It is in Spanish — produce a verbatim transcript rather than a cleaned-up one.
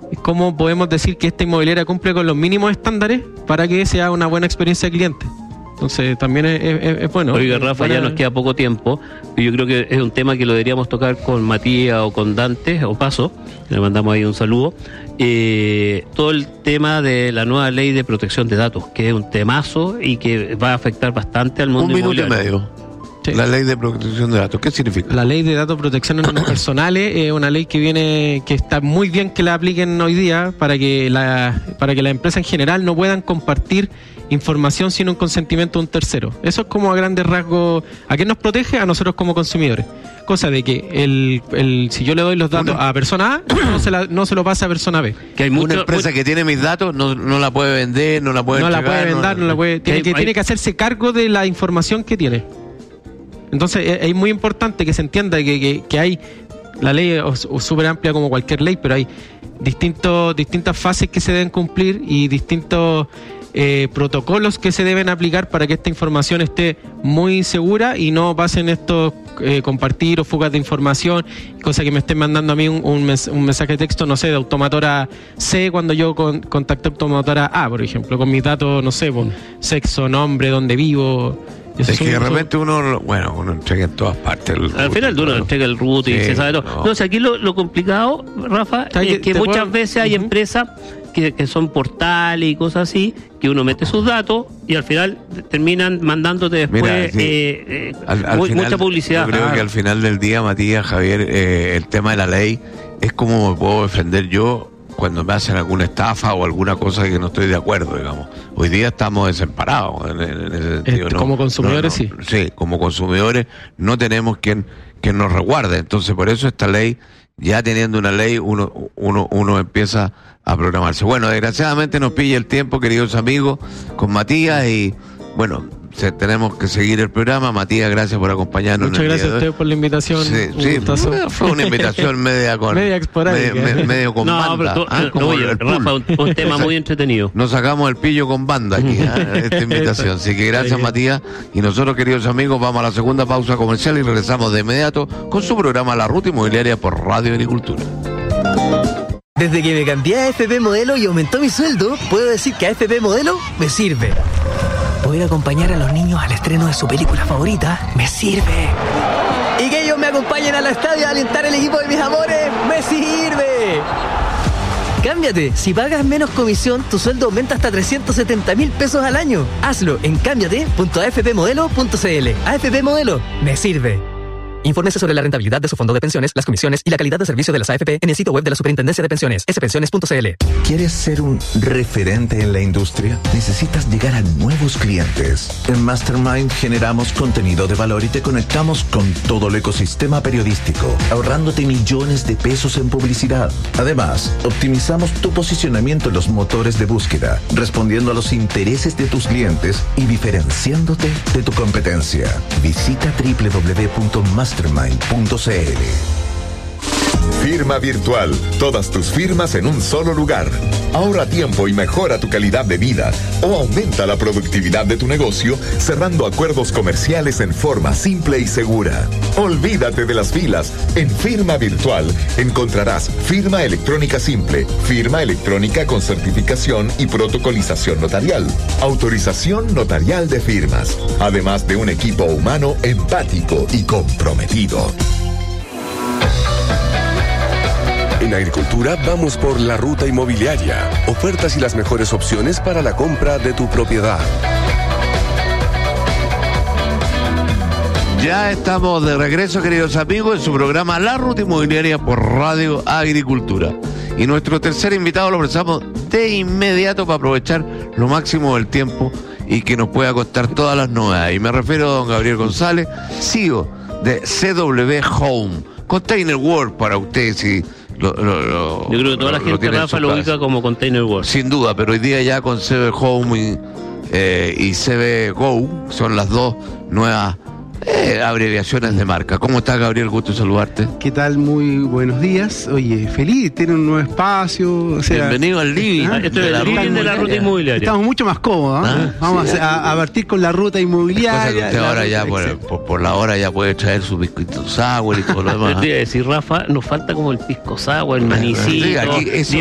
cómo podemos decir que esta inmobiliaria cumple con los mínimos estándares para que sea una buena experiencia de cliente. Entonces también es, es, es bueno. Oiga, Rafa, para... ya nos queda poco tiempo y yo creo que es un tema que lo deberíamos tocar con Matías o con Dante o Paso, le mandamos ahí un saludo. Eh, todo el tema de la nueva ley de protección de datos, que es un temazo y que va a afectar bastante al mundo inmobiliario. Un minuto y medio. Sí. La ley de protección de datos, ¿qué significa? La ley de datos de protección de datos personales es una ley que viene, que está muy bien que la apliquen hoy día para que la, para que las empresas en general no puedan compartir información sin un consentimiento de un tercero. Eso es como a grandes rasgos. ¿A qué nos protege? A nosotros como consumidores. Cosa de que el, el si yo le doy los datos una, a persona A, no se, la, no se lo pasa a persona B. Que hay mucho, una empresa muy, que tiene mis datos no, no la puede vender, no la puede no entregar, la puede vender, no, no la puede, tiene, hay, que, hay, tiene que hacerse cargo de la información que tiene. Entonces es, es muy importante que se entienda que, que, que hay, la ley es súper amplia como cualquier ley, pero hay distintos, distintas fases que se deben cumplir y distintos eh, protocolos que se deben aplicar para que esta información esté muy segura y no pasen estos eh, compartir o fugas de información, cosa que me estén mandando a mí un, un, mes, un mensaje de texto, no sé, de automotora C cuando yo con, contacté a automotora A, por ejemplo, con mis datos, no sé, por sexo, nombre, dónde vivo. Es que de repente uno, bueno, uno entrega en todas partes el Al final uno entrega el root y sí, se sabe todo. No, no o sea, aquí lo, lo complicado, Rafa, es que muchas puedo... veces hay uh-huh. empresas que, que son portales y cosas así, que uno mete sus datos y al final terminan mandándote después Mira, sí. eh, eh, al, al muy, final, mucha publicidad. Yo creo ah. que al final del día, Matías, Javier, eh, el tema de la ley es como me puedo defender yo cuando me hacen alguna estafa o alguna cosa que no estoy de acuerdo, digamos. Hoy día estamos desamparados en, en ese sentido. Este, ¿no? Como consumidores, no, no, sí. Sí, como consumidores no tenemos quien, quien nos resguarde. Entonces, por eso esta ley, ya teniendo una ley, uno, uno, uno empieza a programarse. Bueno, desgraciadamente nos pilla el tiempo, queridos amigos, con Matías y, bueno, se, tenemos que seguir el programa. Matías, gracias por acompañarnos. Muchas gracias a ustedes por la invitación. Sí, sí fue una invitación media con media esporádica. Medio, medio con no, banda. Pero tú, ¿ah? no, oye, Rafa, un, un tema muy entretenido. Nos sacamos el pillo con banda aquí, ¿eh? Esta invitación. Así que gracias, Matías. Y nosotros, queridos amigos, vamos a la segunda pausa comercial y regresamos de inmediato con su programa La Ruta Inmobiliaria por Radio Agricultura. Desde que me cambié a A F P Modelo y aumentó mi sueldo, puedo decir que A F P Modelo me sirve. Poder acompañar a los niños al estreno de su película favorita me sirve. Y que ellos me acompañen al estadio a alentar el equipo de mis amores me sirve. Cámbiate. Si pagas menos comisión, tu sueldo aumenta hasta trescientos setenta mil pesos al año. Hazlo en cámbiate punto a f p modelo punto c l. A F P Modelo me sirve. Infórmese sobre la rentabilidad de su fondo de pensiones, las comisiones y la calidad de servicio de las A F P en el sitio web de la Superintendencia de Pensiones, s pensiones punto c l. ¿Quieres ser un referente en la industria? Necesitas llegar a nuevos clientes. En Mastermind generamos contenido de valor y te conectamos con todo el ecosistema periodístico, ahorrándote millones de pesos en publicidad. Además, optimizamos tu posicionamiento en los motores de búsqueda, respondiendo a los intereses de tus clientes y diferenciándote de tu competencia. Visita doble u doble u doble u punto mastermind punto c l. Firma virtual. Todas tus firmas en un solo lugar. Ahorra tiempo y mejora tu calidad de vida. O aumenta la productividad de tu negocio cerrando acuerdos comerciales en forma simple y segura. Olvídate de las filas. En Firma Virtual encontrarás firma electrónica simple, firma electrónica con certificación y protocolización notarial, autorización notarial de firmas, además de un equipo humano empático y comprometido. En Agricultura vamos por la ruta inmobiliaria. Ofertas y las mejores opciones para la compra de tu propiedad. Ya estamos de regreso, queridos amigos, en su programa La Ruta Inmobiliaria por Radio Agricultura. Y nuestro tercer invitado lo presentamos de inmediato para aprovechar lo máximo del tiempo y que nos pueda contar todas las novedades. Y me refiero a don Gabriel González, C E O de C W Home, Container World para ustedes. Si Lo, lo, lo, Yo creo que toda la gente, Rafa, lo ubica como Container World. Sin duda, pero hoy día ya con C B Home y, eh, y C B Go son las dos nuevas eh, abreviaciones de marca. ¿Cómo estás, Gabriel? Gusto saludarte. ¿Qué tal? Muy buenos días. Oye, feliz, tiene un nuevo espacio. O sea, bienvenido al living. ¿Ah? Esto es el living de la ruta inmobiliaria. Estamos mucho más cómodos. ¿eh? ¿Ah? Vamos sí. a, a partir con la ruta inmobiliaria. Usted ahora ya, por, por, por la hora, ya puede traer su pisco sour y todo lo demás. Yo te iba a decir, Rafa, nos falta como el pisco sour, el manicito. Sí, aquí eso